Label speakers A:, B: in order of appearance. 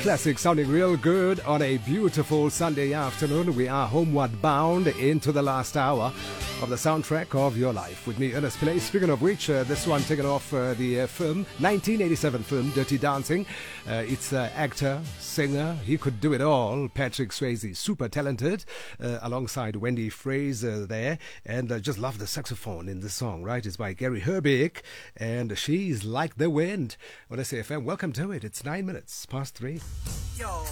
A: Classic sounding real good on a beautiful Sunday afternoon. We are homeward bound into the last hour of the soundtrack of your life with me, Ernest Pillay. Speaking of which, this one taken off the film, 1987 film, Dirty Dancing. It's actor, singer, he could do it all. Patrick Swayze, super talented, alongside Wendy Fraser there. And just love the saxophone in the song, right? It's by Gary Herbig, and She's Like the Wind. On SAFM, welcome to it. It's 9 minutes past 3.
B: Yo,